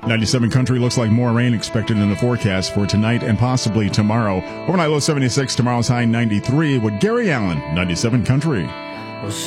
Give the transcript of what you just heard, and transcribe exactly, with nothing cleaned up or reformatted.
ninety-seven Country looks like more rain expected in the forecast for tonight and possibly tomorrow. Overnight low seventy-six, tomorrow's high ninety-three with Gary Allen, ninety-seven Country.